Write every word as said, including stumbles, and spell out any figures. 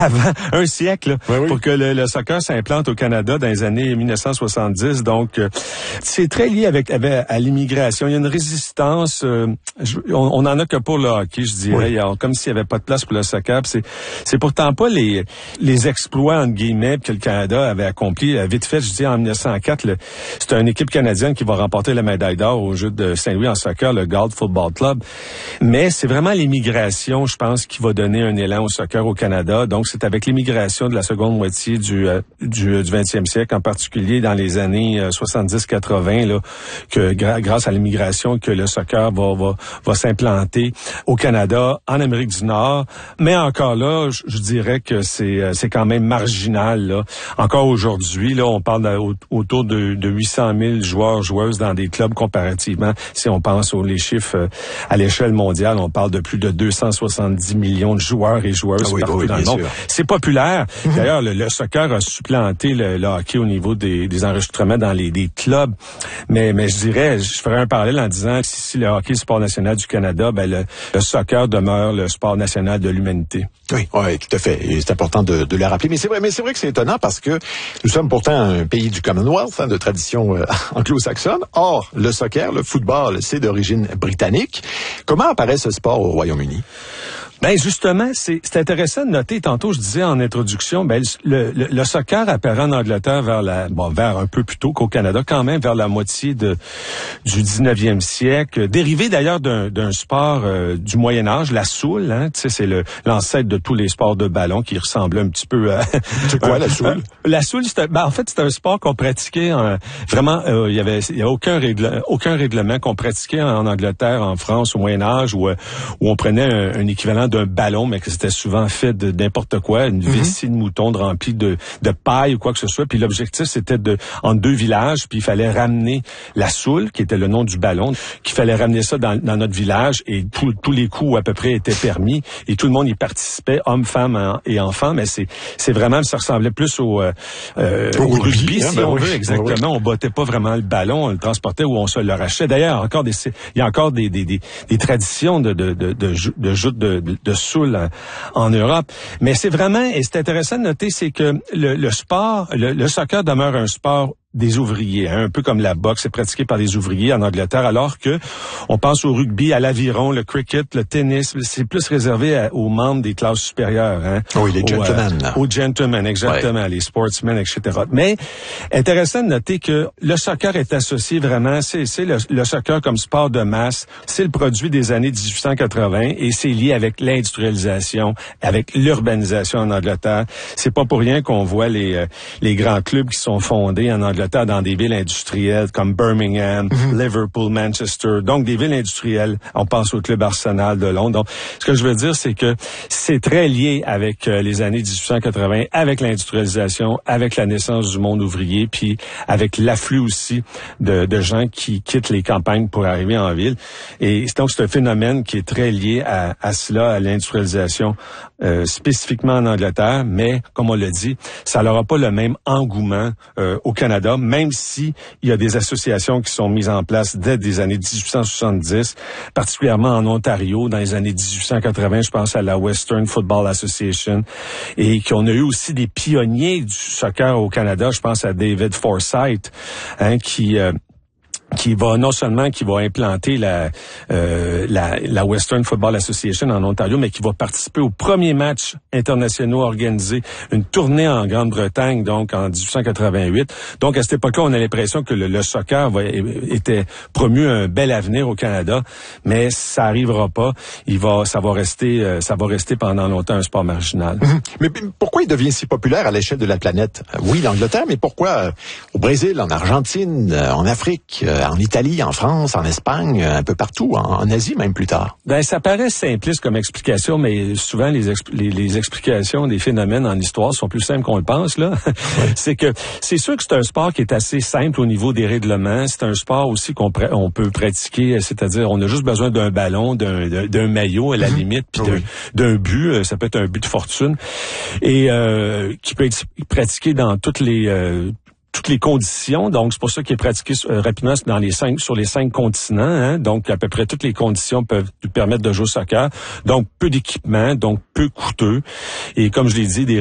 avant un siècle oui, oui. pour que le, le soccer s'implante au Canada dans les années mille neuf cent soixante-dix. Donc, euh, c'est très lié avec, avec à l'immigration. Il y a une résistance. Euh, je, on, on en a que pour le hockey, je dirais. Oui. Il y a, comme s'il n'y avait pas de place pour le soccer. C'est, c'est pourtant pas les les exploits entre guillemets que le Canada avait accompli. Vite fait, je dis en mille neuf cent quatre, le, c'est une équipe canadienne qui va remporter la médaille d'or au Jeux de Saint-Louis en soccer, le Galt Football Club. Mais c'est vraiment l'immigration, je pense, qui va donner un élan au soccer au Canada. Donc, c'est avec l'immigration de la seconde moitié du euh, du, du vingtième siècle, en particulier dans les années euh, soixante-dix quatre-vingt, là, que gra- grâce à l'immigration, que le soccer va va va s'implanter au Canada, en Amérique du Nord. Mais encore là, je, je dirais que c'est c'est quand même marginal. Là. Encore aujourd'hui, là, on parle de, autour de, de huit cent mille joueurs joueuses dans des clubs comparativement. Si on pense aux les chiffres euh, à l'échelle mondiale, on parle de plus de deux cent soixante-dix millions de joueurs et joueuses ah oui, partout oui, dans le monde. Sûr. C'est populaire. Mm-hmm. D'ailleurs, le, le soccer a supplanté le, le hockey au niveau des, des enregistrements dans les des clubs. Mais, mais je dirais, je ferais un parallèle en disant que si, si le hockey est le sport national du Canada, ben le, le soccer demeure le sport national de l'humanité. Oui, oui, tout à fait. Et c'est important de, de le rappeler. Mais c'est vrai, mais c'est vrai que c'est étonnant parce que nous sommes pourtant un pays du Commonwealth, hein, de tradition euh, anglo-saxonne. Or, le soccer, le football, c'est d'origine britannique. Comment apparaît ce sport au Royaume-Uni? Ben justement, c'est, c'est intéressant de noter. Tantôt, je disais en introduction, ben le, le, le soccer apparaît en Angleterre vers la, bon, vers un peu plus tôt qu'au Canada, quand même vers la moitié de du dix-neuvième siècle, dérivé d'ailleurs d'un, d'un sport euh, du Moyen Âge, la soule. Hein, tu sais, c'est le l'ancêtre de tous les sports de ballon qui ressemble un petit peu à. C'est quoi la soule? La soule, c'est un, ben, en fait, c'est un sport qu'on pratiquait en, vraiment. Euh, il y avait, il y a aucun règle, aucun règlement qu'on pratiquait en Angleterre, en France, au Moyen Âge, où où on prenait un, un équivalent d'un ballon, mais que c'était souvent fait de n'importe quoi, une vessie mm-hmm. de mouton remplie de, de paille ou quoi que ce soit. Puis l'objectif, c'était de en deux villages, puis il fallait ramener la soule, qui était le nom du ballon, qu'il fallait ramener ça dans, dans notre village, et tous tous les coups à peu près étaient permis, et tout le monde y participait, hommes, femmes et enfants, mais c'est c'est vraiment, ça ressemblait plus au, euh, au, au rugby, rugby, si ben on oui, veut, exactement. Ben oui. On battait pas vraiment le ballon, on le transportait ou on se le rachetait. D'ailleurs, encore des, il y a encore des, des, des, des traditions de, de, de, de, de joute de, de, de soule en Europe. Mais c'est vraiment, et c'est intéressant de noter, c'est que le, le sport, le, le soccer demeure un sport des ouvriers, hein, un peu comme la boxe est pratiquée par des ouvriers en Angleterre, alors que on pense au rugby, à l'aviron, le cricket, le tennis, c'est plus réservé à, aux membres des classes supérieures. Hein, oui, les gentlemen. Aux, euh, aux gentlemen, exactement, ouais. Les sportsmen, et cetera. Mais intéressant de noter que le soccer est associé vraiment, c'est, c'est le, le soccer comme sport de masse, c'est le produit des années dix-huit cent quatre-vingts et c'est lié avec l'industrialisation, avec l'urbanisation en Angleterre. C'est pas pour rien qu'on voit les, euh, les grands clubs qui sont fondés en Angleterre dans des villes industrielles comme Birmingham, mm-hmm. Liverpool, Manchester, donc des villes industrielles. On pense au club Arsenal de Londres. Donc, ce que je veux dire, c'est que c'est très lié avec euh, les années dix-huit cent quatre-vingts, avec l'industrialisation, avec la naissance du monde ouvrier, puis avec l'afflux aussi de, de gens qui quittent les campagnes pour arriver en ville. Et donc, c'est un phénomène qui est très lié à, à cela, à l'industrialisation, euh, spécifiquement en Angleterre, mais, comme on l'a dit, ça n'aura pas le même engouement euh, au Canada, même si il y a des associations qui sont mises en place dès les années dix-huit cent soixante-dix, particulièrement en Ontario, dans les années dix-huit cent quatre-vingts, je pense à la Western Football Association, et qu'on a eu aussi des pionniers du soccer au Canada, je pense à David Forsyth, hein, qui... Euh, qui va non seulement qui va implanter la, euh, la la Western Football Association en Ontario, mais qui va participer aux premiers matchs internationaux organisés, une tournée en Grande-Bretagne, donc en dix-huit cent quatre-vingt-huit. Donc à cette époque-là, on a l'impression que le, le soccer va, était promu un bel avenir au Canada, mais ça arrivera pas. Il va, ça va rester, ça va rester pendant longtemps un sport marginal. Mmh. Mais pourquoi il devient si populaire à l'échelle de la planète? Oui, l'Angleterre, mais pourquoi euh, au Brésil, en Argentine, euh, en Afrique? Euh, en Italie, en France, en Espagne, un peu partout, en, en Asie même plus tard. Ben ça paraît simpliste comme explication, mais souvent les, expl- les, les explications des phénomènes en histoire sont plus simples qu'on le pense là. Ouais. C'est que c'est sûr que c'est un sport qui est assez simple au niveau des règlements. C'est un sport aussi qu'on pr- on peut pratiquer, c'est-à-dire on a juste besoin d'un ballon, d'un, d'un, d'un maillot à la mmh. limite, puis oui. d'un, d'un but. Ça peut être un but de fortune et euh, qui peut être pratiqué dans toutes les euh, toutes les conditions. Donc, c'est pour ça qu'il est pratiqué euh, rapidement dans les cinq, sur les cinq continents. Hein. Donc, à peu près toutes les conditions peuvent lui permettre de jouer au soccer. Donc, peu d'équipement, donc peu coûteux. Et comme je l'ai dit, des